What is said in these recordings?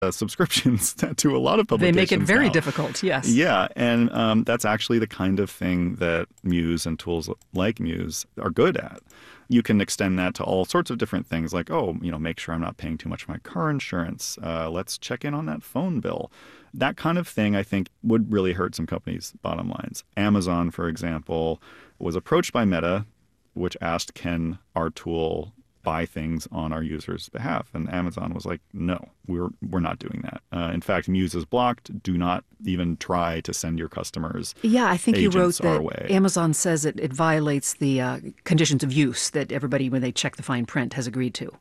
subscriptions to a lot of publications. They make it very now. difficult, yes. Yeah, and that's actually the kind of thing that Muse and tools like Muse are good at. You can extend that to all sorts of different things like, make sure I'm not paying too much for my car insurance. Let's check in on that phone bill. That kind of thing, I think, would really hurt some companies' bottom lines. Amazon, for example, was approached by Meta, which asked, can our tool buy things on our users' behalf? And Amazon was like, no, we're not doing that. In fact, Muse is blocked. Do not even try to send your customers Yeah, I think you wrote that way. Amazon says it violates the conditions of use that everybody, when they check the fine print, has agreed to.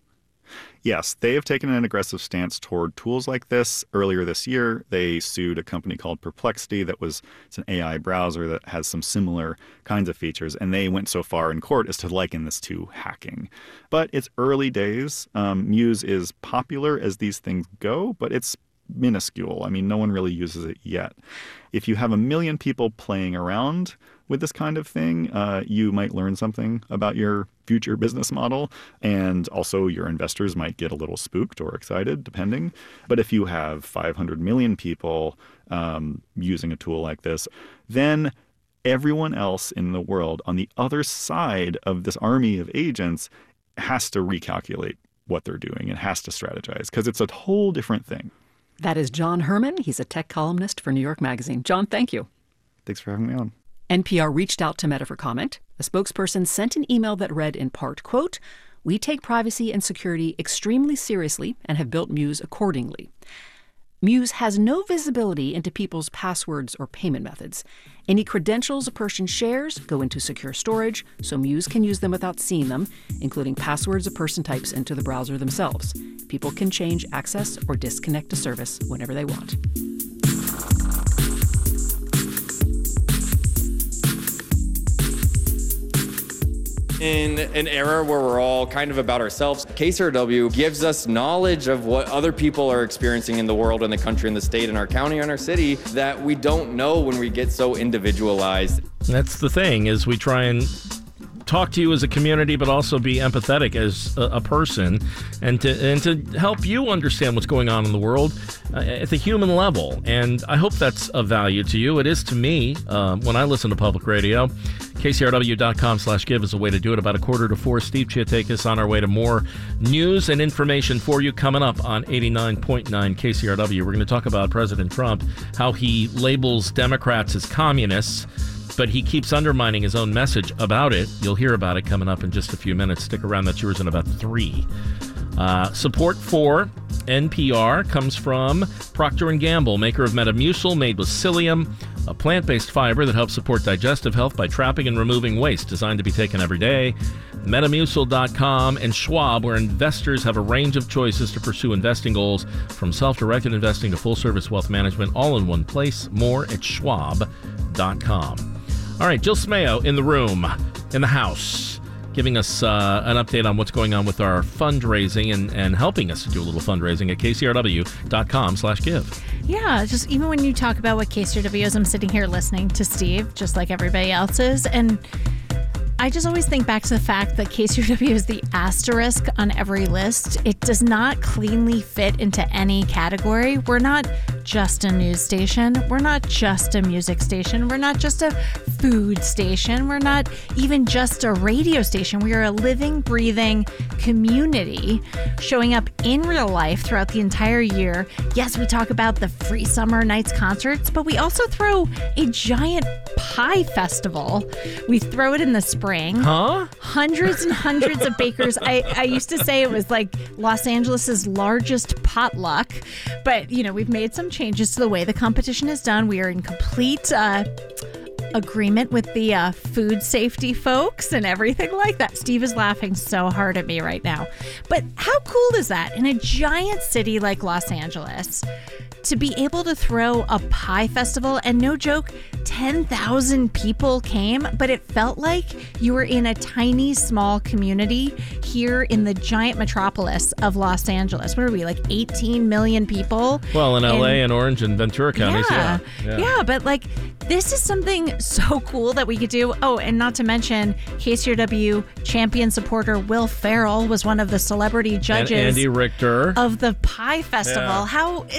Yes, they have taken an aggressive stance toward tools like this. Earlier this year, they sued a company called Perplexity it's an AI browser that has some similar kinds of features, and they went so far in court as to liken this to hacking. But it's early days. Muse is popular as these things go, but it's minuscule. I mean, no one really uses it yet. If you have 1 million people playing around with this kind of thing, you might learn something about your future business model. And also your investors might get a little spooked or excited, depending. But if you have 500 million people using a tool like this, then everyone else in the world on the other side of this army of agents has to recalculate what they're doing and has to strategize because it's a whole different thing. That is John Herman. He's a tech columnist for New York Magazine. John, thank you. Thanks for having me on. NPR reached out to Meta for comment. A spokesperson sent an email that read in part, quote, "We take privacy and security extremely seriously and have built Muse accordingly." Muse has no visibility into people's passwords or payment methods. Any credentials a person shares go into secure storage, so Muse can use them without seeing them, including passwords a person types into the browser themselves. People can change access or disconnect a service whenever they want. In an era where we're all kind of about ourselves, KCRW gives us knowledge of what other people are experiencing in the world, in the country, in the state, in our county, in our city, that we don't know when we get so individualized. That's the thing, is we try and talk to you as a community, but also be empathetic as a person, and to help you understand what's going on in the world at the human level. And I hope that's of value to you. It is to me when I listen to public radio. KCRW.com/give is a way to do it. About 3:45, Steve Chiatakis on our way to more news and information for you coming up on 89.9 KCRW. We're going to talk about President Trump, how he labels Democrats as communists, but he keeps undermining his own message about it. You'll hear about it coming up in just a few minutes. Stick around. That's yours in about 3. Support for NPR comes from Procter & Gamble, maker of Metamucil, made with psyllium, a plant-based fiber that helps support digestive health by trapping and removing waste, designed to be taken every day. Metamucil.com, and Schwab, where investors have a range of choices to pursue investing goals, from self-directed investing to full-service wealth management, all in one place. More at schwab.com. All right, Jill Smayo in the room, in the house, giving us an update on what's going on with our fundraising and helping us to do a little fundraising at kcrw.com/give. Yeah, just even when you talk about what KCRW is, I'm sitting here listening to Steve, just like everybody else is, and I just always think back to the fact that KCRW is the asterisk on every list. It does not cleanly fit into any category. We're not just a news station. We're not just a music station. We're not just a food station. We're not even just a radio station. We are a living, breathing community showing up in real life throughout the entire year. Yes, we talk about the free summer nights concerts, but we also throw a giant pie festival. We throw it in the spring. Huh? Hundreds and hundreds of bakers. I used to say it was like Los Angeles's largest potluck, but we've made some changes to the way the competition is done. We are in complete agreement with the food safety folks and everything like that. Steve is laughing so hard at me right now. But how cool is that in a giant city like Los Angeles to be able to throw a pie festival? And no joke, 10,000 people came, but it felt like you were in a tiny, small community here in the giant metropolis of Los Angeles. What are we, like 18 million people? Well, in LA and Orange and Ventura counties, yeah. Yeah, but like This is something so cool that we could do. Oh, and not to mention, KCRW champion supporter Will Ferrell was one of the celebrity judges. And Andy Richter. Of the Pie Festival. Yeah. How